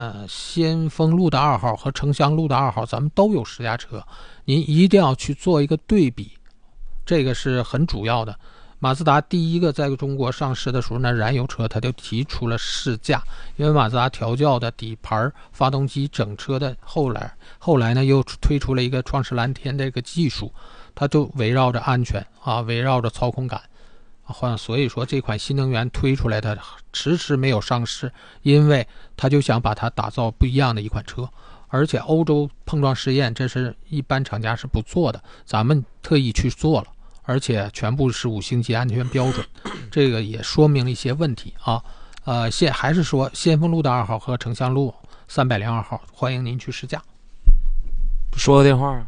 先锋路的2号和城乡路的2号，咱们都有试驾车，您一定要去做一个对比，这个是很主要的。马自达第一个在中国上市的时候呢，燃油车它就提出了试驾，因为马自达调教的底盘、发动机整车的后来呢又推出了一个创世蓝天这个技术，它就围绕着安全围绕着操控感所以说这款新能源推出来的迟迟没有上市，因为他就想把它打造不一样的一款车，而且欧洲碰撞试验这是一般厂家是不做的，咱们特意去做了，而且全部是5星级安全标准，这个也说明了一些问题还是说先锋路的2号和城乡路302号，欢迎您去试驾。 说个电话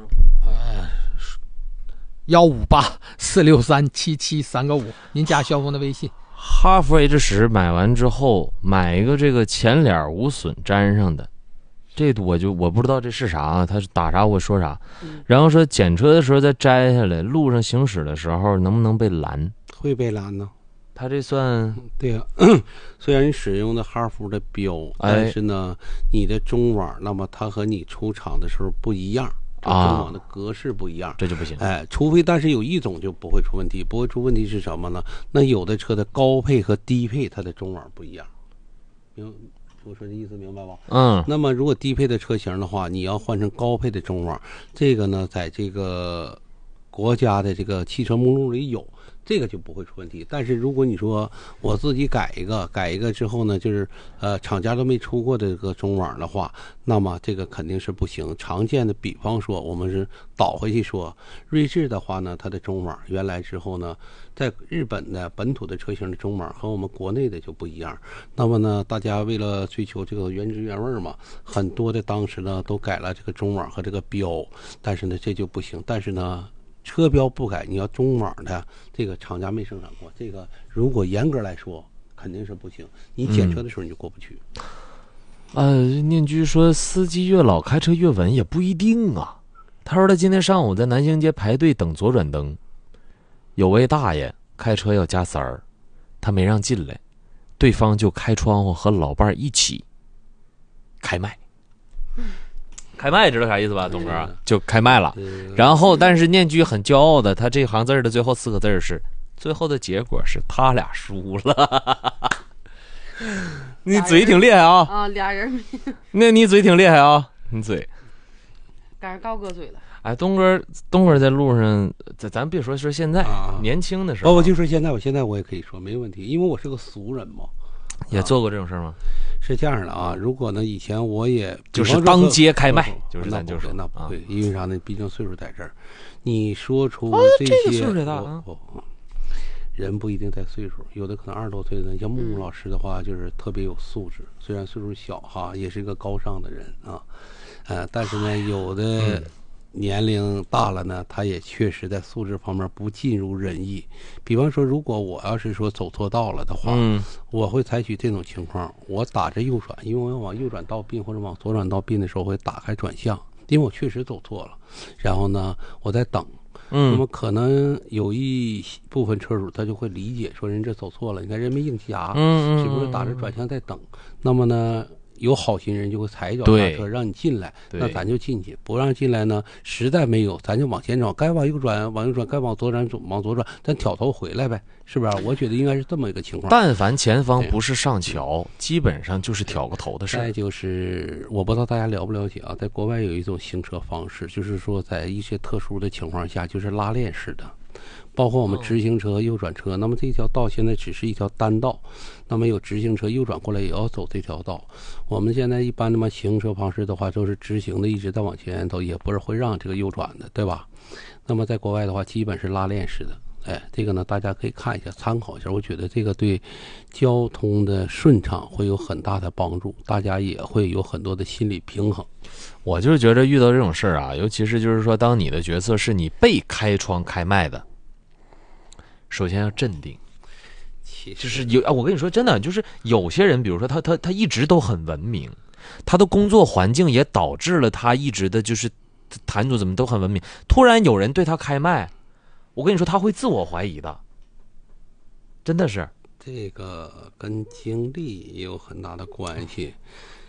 158-463-77395，您加肖峰的微信。 哈弗 H10 买完之后，买一个这个前脸无损粘上的，这我不知道这是啥，他是打啥我说啥，然后说检车的时候再摘下来，路上行驶的时候能不能被拦？ 会被拦呢。 他这算对啊，虽然你使用的哈弗的标，但是呢，你的中网，那么它和你出厂的时候不一样。中网的格式不一样， 这就不行。 除非但是有一种就不会出问题，不会出问题是什么呢？那有的车的高配和低配它的中网不一样，我说的意思明白吧？那么如果低配的车型的话，你要换成高配的中网，这个呢，在这个国家的这个汽车目录里有。这个就不会出问题，但是如果你说我自己改一个之后呢，就是厂家都没出过这个中网的话，那么这个肯定是不行。常见的，比方说我们是倒回去说，锐志的话呢，它的中网原来之后呢，在日本的本土的车型的中网和我们国内的就不一样。那么呢，大家为了追求这个原汁原味嘛，很多的当时呢都改了这个中网和这个标，但是呢这就不行。但是呢，车标不改，你要中网的这个厂家没生产过，这个如果严格来说肯定是不行，你检车的时候你就过不去。 念居说司机越老开车越稳也不一定啊。他说他今天上午在南兴街排队等左转灯，有位大爷开车要加塞儿，他没让进来，对方就开窗户和老伴一起开麦。开麦知道啥意思吧，董哥？就开麦了。然后，但是念居很骄傲的，他这行字的最后4个字是：最后的结果是他俩输了。你嘴挺厉害啊！ 俩人。 那你嘴挺厉害啊！你嘴赶上高哥嘴了。 哎，东哥在路上，咱别说现在，年轻的时候， 我就说现在我也可以说没问题，因为我是个俗人嘛。 也做过这种事吗？ 是这样的啊，如果呢以前我也就是当街开麦，就是咱就是那不会，因为啥呢？毕竟岁数在这儿，你说出这些， 这个岁数也大啊。 人不一定在岁数，有的可能20多岁的，像木木老师的话，就是特别有素质，虽然岁数小哈，也是一个高尚的人啊，但是呢，有的年龄大了呢，他也确实在素质方面不尽如人意。比方说，如果我要是说走错道了的话，我会采取这种情况，我打着右转，因为我往右转道并或者往左转道并的时候会打开转向，因为我确实走错了。然后呢，我在等。那么可能有一部分车主他就会理解说人这走错了，你看人没硬夹，是不是打着转向在等？那么呢，有好心人就会踩脚刹车让你进来，那咱就进去；不让进来呢，实在没有，咱就往前走，该往右转往右转，该往左转往左转，咱挑头回来呗，是不是？我觉得应该是这么一个情况。 但凡前方不是上桥，基本上就是挑个头的事。 再就是我不知道大家了不了解啊，在国外有一种行车方式，就是说在一些特殊的情况下，就是拉链式的。包括我们直行车、右转车，那么这条道现在只是一条单道，那么有直行车右转过来也要走这条道。我们现在一般的嘛行车方式的话，都是直行的一直在往前走，也不是会让这个右转的，对吧？那么在国外的话，基本是拉链式的。这个呢，大家可以看一下，参考一下。我觉得这个对交通的顺畅会有很大的帮助，大家也会有很多的心理平衡。 我就是觉得遇到这种事儿啊，尤其是就是说，当你的角色是你被开窗开麦的，首先要镇定。就是我跟你说真的，就是有些人，比如说他一直都很文明，他的工作环境也导致了他一直的就是谈吐怎么都很文明，突然有人对他开麦，我跟你说他会自我怀疑的，真的是。 这个跟经历也有很大的关系。